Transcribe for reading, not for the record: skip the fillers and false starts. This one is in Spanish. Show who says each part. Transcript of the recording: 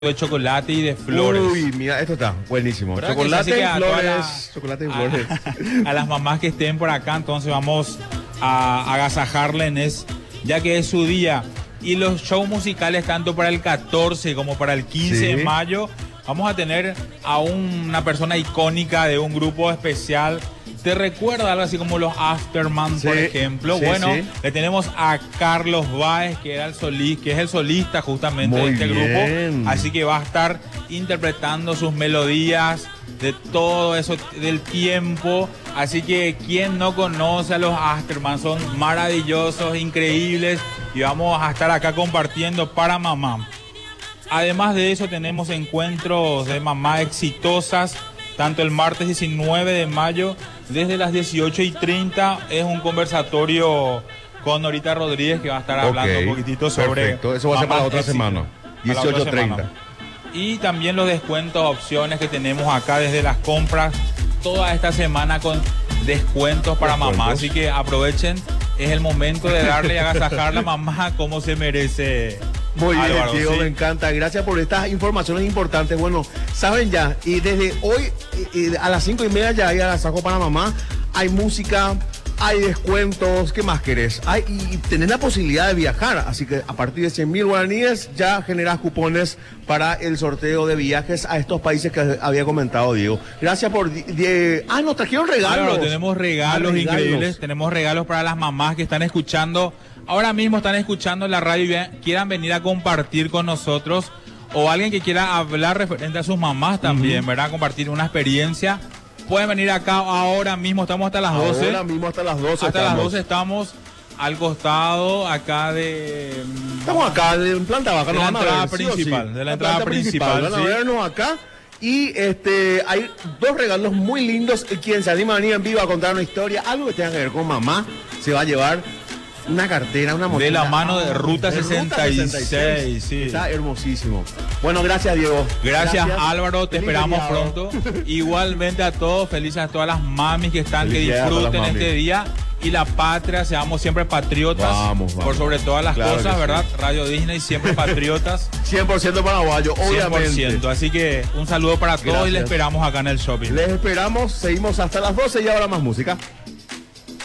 Speaker 1: de chocolate y de flores.
Speaker 2: Uy, mira, esto está buenísimo. Chocolate y flores. Chocolate y flores.
Speaker 1: A las mamás que estén por acá, entonces vamos a agasajarles, ya que es su día. Y los shows musicales, tanto para el 14 como para el 15 de mayo, vamos a tener a una persona icónica de un grupo especial. ¿Te recuerda algo así como los Afterman, por ejemplo? Le tenemos a Carlos Báez, que es el solista justamente de este grupo. Así que va a estar interpretando sus melodías de todo eso, del tiempo. Así que quien no conoce a los Afterman, son maravillosos, increíbles. Y vamos a estar acá compartiendo para mamá. Además de eso, tenemos encuentros de mamá exitosas, tanto el martes 19 de mayo, desde las 18:30, es un conversatorio con Norita Rodríguez, que va a estar hablando un poquitito sobre...
Speaker 2: Perfecto, eso va a ser para la otra semana, 18:30.
Speaker 1: Y también los descuentos, opciones que tenemos acá desde las compras, toda esta semana con descuentos para mamá. Así que aprovechen, es el momento de darle y agasajar a la mamá como se merece.
Speaker 2: Muy bien,
Speaker 1: Álvaro,
Speaker 2: Diego, me encanta. Gracias por estas informaciones importantes. Bueno, saben ya, y desde hoy a las 5:30 ya hay agasajo para mamá. Hay música, hay descuentos. ¿Qué más querés? Y tenés la posibilidad de viajar. Así que a partir de 100.000 guaraníes ya generás cupones para el sorteo de viajes a estos países que había comentado Diego. Gracias por... nos trajeron regalos.
Speaker 1: Claro, tenemos regalos increíbles. Tenemos regalos para las mamás que están escuchando. Ahora mismo están escuchando la radio y quieran venir a compartir con nosotros, o alguien que quiera hablar referente a sus mamás también, ¿verdad? Compartir una experiencia. Pueden venir acá ahora mismo, estamos hasta las 12.
Speaker 2: Ahora mismo hasta las 12.
Speaker 1: Hasta las 12 estamos al costado acá de...
Speaker 2: Estamos acá en planta baja.
Speaker 1: De la entrada principal. De la entrada principal.
Speaker 2: Van a vernos acá. Y hay dos regalos muy lindos. Quien se anima a venir en vivo a contar una historia, algo que tenga que ver con mamá, se va a llevar una cartera, una mochila.
Speaker 1: De la mano de Ruta 66. Sí.
Speaker 2: Está hermosísimo. Bueno, gracias, Diego.
Speaker 1: Gracias Álvaro, te esperamos pronto. Igualmente a todos, felices a todas las mamis que están, que disfruten este día. Y la patria, seamos siempre patriotas. Vamos. Por sobre todas las cosas, ¿verdad? Sí. Radio Disney, siempre patriotas.
Speaker 2: 100% paraguayo, obviamente.
Speaker 1: 100%. Así que un saludo para todos y les esperamos acá en el shopping.
Speaker 2: Les esperamos, seguimos hasta las 12 y ahora más música.